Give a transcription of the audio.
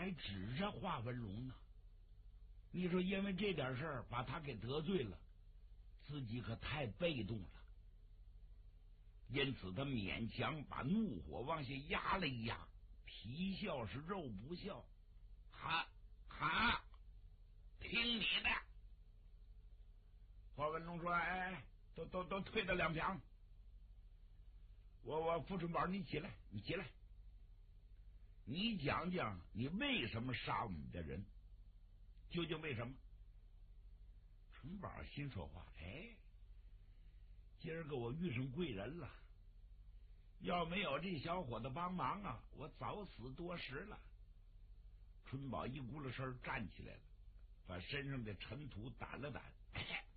还指着华文龙呢。你说因为这点事儿把他给得罪了，自己可太被动了，因此他勉强把怒火往下压了一压，皮笑是肉不笑。好，听你的。华文龙说：“哎，都退到两旁。我富春宝，你起来，你讲讲你为什么杀我们的人，究竟为什么？”春宝心说话：“今儿个我遇上贵人了，要没有这小伙子帮忙啊，我早死多时了。”春宝一咕噜身站起来了，把身上的尘土掸了掸，